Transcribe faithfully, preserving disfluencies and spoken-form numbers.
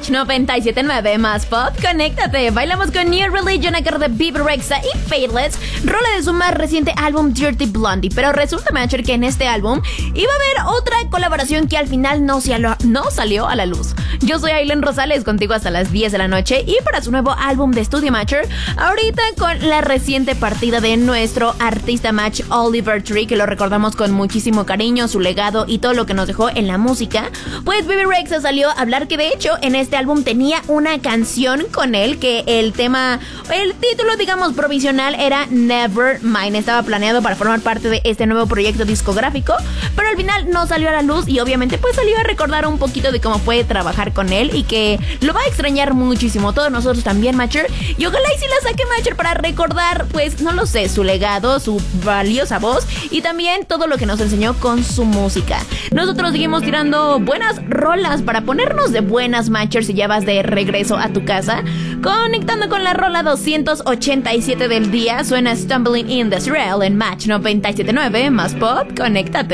Match noventa y siete punto nueve más pop, conéctate. Bailamos con New Religion a cargo de Bebe Rexha y Faithless, rola de su más reciente álbum Dirty Blondie. Pero resulta, Matcher, que en este álbum iba a haber otra colaboración que al final no, salió, no salió a la luz. Yo soy Aileen Rosales, contigo hasta las diez de la noche, y para su nuevo álbum de estudio, Matcher, ahorita con la reciente partida de nuestro artista Match, Oliver Tree, que lo recordamos con muchísimo cariño, su legado y todo lo que nos dejó en la música, pues Bebe Rexha salió a hablar que de hecho en este álbum tenía una canción con él, que el tema, el título digamos provisional era Nevermind. Estaba planeado para formar parte de este nuevo proyecto discográfico, pero al final no salió a la luz y obviamente pues salió a recordar un poquito de cómo fue trabajar con él y que lo va a extrañar muchísimo, todos nosotros también, Matcher, y ojalá y si la saque, Matcher, para recordar pues no lo sé, su legado, su valiosa voz y también todo lo que nos enseñó con su música. Nosotros seguimos tirando buenas rolas para ponernos de buenas, Matcher, si ya vas de regreso a tu casa. Conectando con la rola doscientos ochenta y siete del día, suena Stumbling in the Israel en Match noventa y siete punto nueve más pop, conéctate.